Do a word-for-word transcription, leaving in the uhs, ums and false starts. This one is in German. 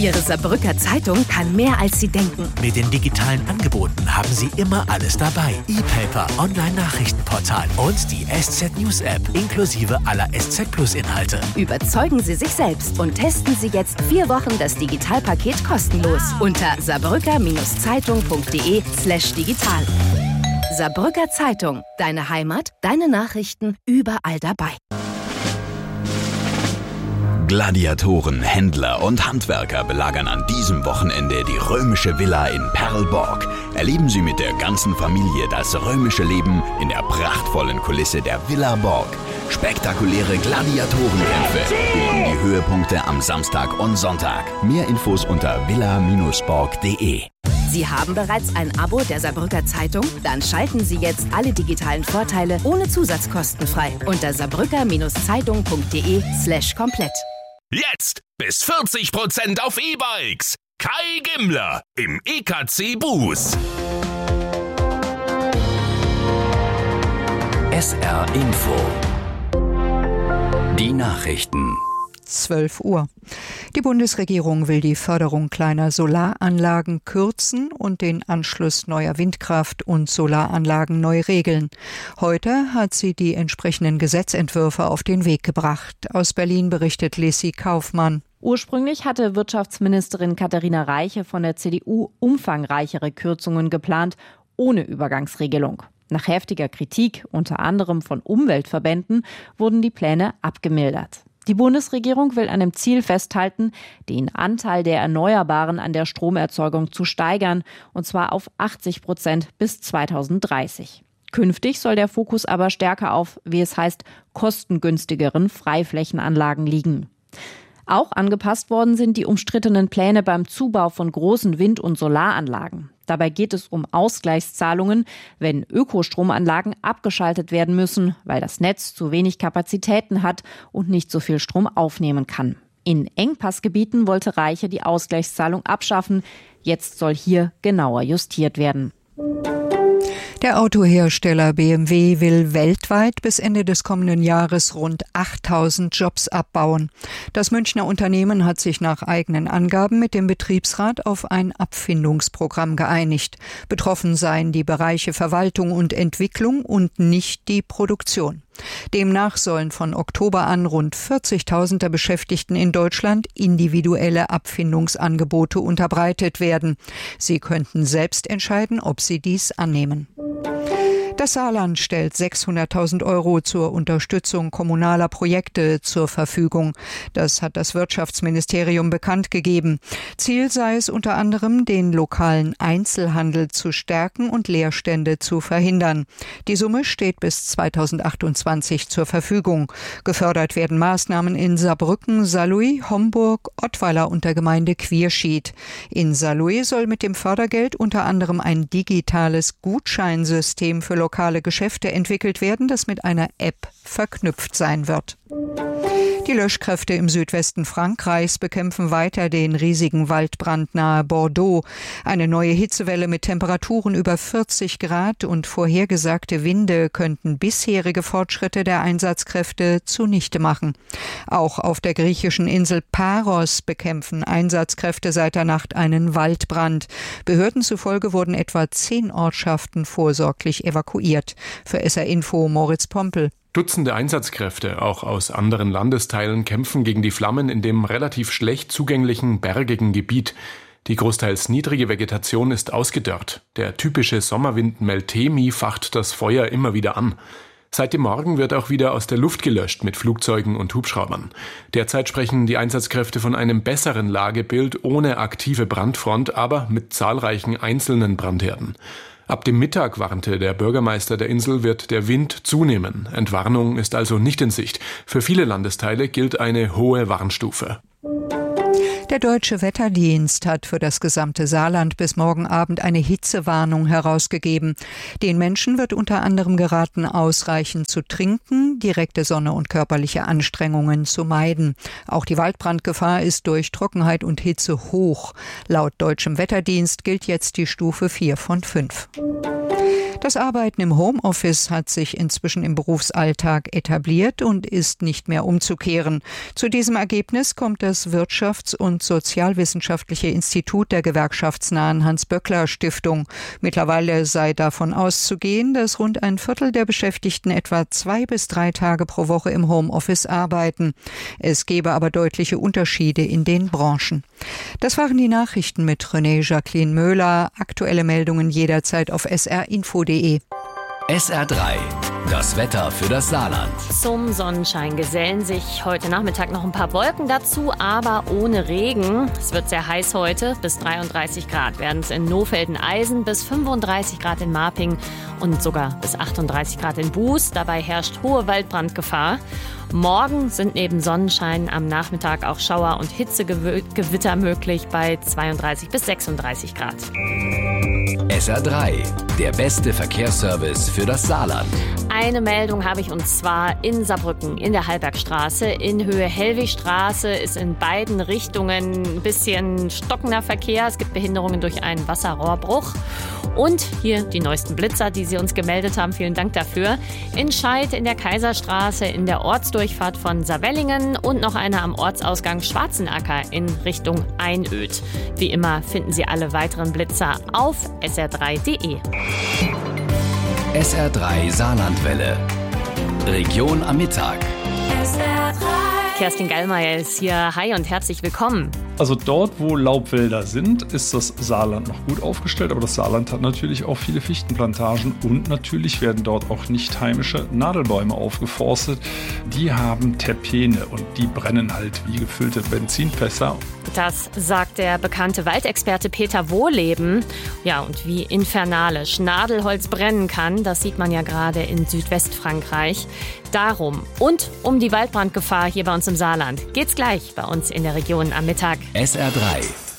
Ihre Saarbrücker Zeitung kann mehr, als Sie denken. Mit den digitalen Angeboten haben Sie immer alles dabei. E-Paper, Online-Nachrichtenportal und die S Z News App inklusive aller S Z Plus Inhalte. Überzeugen Sie sich selbst und testen Sie jetzt vier Wochen das Digitalpaket kostenlos unter saarbrücker-zeitung.de slash digital. Saarbrücker Zeitung. Deine Heimat, deine Nachrichten, überall dabei. Gladiatoren, Händler und Handwerker belagern an diesem Wochenende die römische Villa in Perlborg. Erleben Sie mit der ganzen Familie das römische Leben in der prachtvollen Kulisse der Villa Borg. Spektakuläre Gladiatorenkämpfe bilden die Höhepunkte am Samstag und Sonntag. Mehr Infos unter villa Bindestrich borg punkt de. Sie haben bereits ein Abo der Saarbrücker Zeitung? Dann schalten Sie jetzt alle digitalen Vorteile ohne Zusatzkosten frei unter saarbrücker-zeitung.de slash komplett. Jetzt bis vierzig Prozent auf E-Bikes. Kai Gimmler im E K C Buß. S R Info. Die Nachrichten. zwölf Uhr. Die Bundesregierung will die Förderung kleiner Solaranlagen kürzen und den Anschluss neuer Windkraft- und Solaranlagen neu regeln. Heute hat sie die entsprechenden Gesetzentwürfe auf den Weg gebracht. Aus Berlin berichtet Lissy Kaufmann. Ursprünglich hatte Wirtschaftsministerin Katharina Reiche von der C D U umfangreichere Kürzungen geplant, ohne Übergangsregelung. Nach heftiger Kritik, unter anderem von Umweltverbänden, wurden die Pläne abgemildert. Die Bundesregierung will an dem Ziel festhalten, den Anteil der Erneuerbaren an der Stromerzeugung zu steigern, und zwar auf achtzig Prozent bis zweitausenddreißig. Künftig soll der Fokus aber stärker auf, wie es heißt, kostengünstigeren Freiflächenanlagen liegen. Auch angepasst worden sind die umstrittenen Pläne beim Zubau von großen Wind- und Solaranlagen. Dabei geht es um Ausgleichszahlungen, wenn Ökostromanlagen abgeschaltet werden müssen, weil das Netz zu wenig Kapazitäten hat und nicht so viel Strom aufnehmen kann. In Engpassgebieten wollte Reiche die Ausgleichszahlung abschaffen. Jetzt soll hier genauer justiert werden. Der Autohersteller B M W will weltweit bis Ende des kommenden Jahres rund achttausend Jobs abbauen. Das Münchner Unternehmen hat sich nach eigenen Angaben mit dem Betriebsrat auf ein Abfindungsprogramm geeinigt. Betroffen seien die Bereiche Verwaltung und Entwicklung und nicht die Produktion. Demnach sollen von Oktober an rund vierzigtausend der Beschäftigten in Deutschland individuelle Abfindungsangebote unterbreitet werden. Sie könnten selbst entscheiden, ob sie dies annehmen. Das Saarland stellt sechshunderttausend Euro zur Unterstützung kommunaler Projekte zur Verfügung. Das hat das Wirtschaftsministerium bekannt gegeben. Ziel sei es unter anderem, den lokalen Einzelhandel zu stärken und Leerstände zu verhindern. Die Summe steht bis zweitausendachtundzwanzig zur Verfügung. Gefördert werden Maßnahmen in Saarbrücken, Saarlouis, Homburg, Ottweiler und der Gemeinde Quierschied. In Saarlouis soll mit dem Fördergeld unter anderem ein digitales Gutscheinsystem für lokale Geschäfte entwickelt werden, das mit einer App verknüpft sein wird. Die Löschkräfte im Südwesten Frankreichs bekämpfen weiter den riesigen Waldbrand nahe Bordeaux. Eine neue Hitzewelle mit Temperaturen über vierzig Grad und vorhergesagte Winde könnten bisherige Fortschritte der Einsatzkräfte zunichte machen. Auch auf der griechischen Insel Paros bekämpfen Einsatzkräfte seit der Nacht einen Waldbrand. Behörden zufolge wurden etwa zehn Ortschaften vorsorglich evakuiert. Für S R Info Moritz Pompel. Dutzende Einsatzkräfte, auch aus anderen Landesteilen, kämpfen gegen die Flammen in dem relativ schlecht zugänglichen, bergigen Gebiet. Die großteils niedrige Vegetation ist ausgedörrt. Der typische Sommerwind Meltemi facht das Feuer immer wieder an. Seit dem Morgen wird auch wieder aus der Luft gelöscht mit Flugzeugen und Hubschraubern. Derzeit sprechen die Einsatzkräfte von einem besseren Lagebild ohne aktive Brandfront, aber mit zahlreichen einzelnen Brandherden. Ab dem Mittag, warnte der Bürgermeister der Insel, wird der Wind zunehmen. Entwarnung ist also nicht in Sicht. Für viele Landesteile gilt eine hohe Warnstufe. Der Deutsche Wetterdienst hat für das gesamte Saarland bis morgen Abend eine Hitzewarnung herausgegeben. Den Menschen wird unter anderem geraten, ausreichend zu trinken, direkte Sonne und körperliche Anstrengungen zu meiden. Auch die Waldbrandgefahr ist durch Trockenheit und Hitze hoch. Laut Deutschem Wetterdienst gilt jetzt die Stufe vier von fünf. Das Arbeiten im Homeoffice hat sich inzwischen im Berufsalltag etabliert und ist nicht mehr umzukehren. Zu diesem Ergebnis kommt das Wirtschafts- und Sozialwissenschaftliche Institut der gewerkschaftsnahen Hans-Böckler-Stiftung. Mittlerweile sei davon auszugehen, dass rund ein Viertel der Beschäftigten etwa zwei bis drei Tage pro Woche im Homeoffice arbeiten. Es gebe aber deutliche Unterschiede in den Branchen. Das waren die Nachrichten mit René Jacqueline Möhler. Aktuelle Meldungen jederzeit auf s r info punkt d e. S R drei. Das Wetter für das Saarland. Zum Sonnenschein gesellen sich heute Nachmittag noch ein paar Wolken dazu, aber ohne Regen. Es wird sehr heiß heute, bis dreiunddreißig Grad werden es in Nohfelden-Eisen, bis fünfunddreißig Grad in Marping und sogar bis achtunddreißig Grad in Buß. Dabei herrscht hohe Waldbrandgefahr. Morgen sind neben Sonnenschein am Nachmittag auch Schauer- und Hitzegewitter möglich bei zweiunddreißig bis sechsunddreißig Grad. S R drei, der beste Verkehrsservice für das Saarland. Eine Meldung habe ich, und zwar in Saarbrücken, in der Hallbergstraße, in Höhe Hellwigstraße ist in beiden Richtungen ein bisschen stockender Verkehr. Es gibt Behinderungen durch einen Wasserrohrbruch. Und hier die neuesten Blitzer, die Sie uns gemeldet haben. Vielen Dank dafür. In Scheid, in der Kaiserstraße, in der Ortsdurchfahrt von Saarwellingen und noch eine am Ortsausgang Schwarzenacker in Richtung Einöd. Wie immer finden Sie alle weiteren Blitzer auf s r drei punkt d e. S R drei Saarlandwelle. Region am Mittag. S R drei. Kerstin Gallmeier ist hier. Hi und herzlich willkommen. Also dort, wo Laubwälder sind, ist das Saarland noch gut aufgestellt. Aber das Saarland hat natürlich auch viele Fichtenplantagen und natürlich werden dort auch nicht heimische Nadelbäume aufgeforstet. Die haben Terpene und die brennen halt wie gefüllte Benzinfässer. Das sagt der bekannte Waldexperte Peter Wohleben. Ja, und wie infernalisch Nadelholz brennen kann, das sieht man ja gerade in Südwestfrankreich. Darum und um die Waldbrandgefahr hier bei uns im Saarland geht's gleich bei uns in der Region am Mittag. S R drei